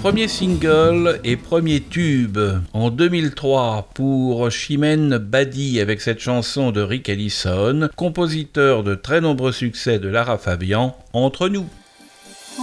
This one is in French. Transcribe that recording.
Premier single et premier tube en 2003 pour Chimène Badi avec cette chanson de Rick Ellison, compositeur de très nombreux succès de Lara Fabian, Entre nous.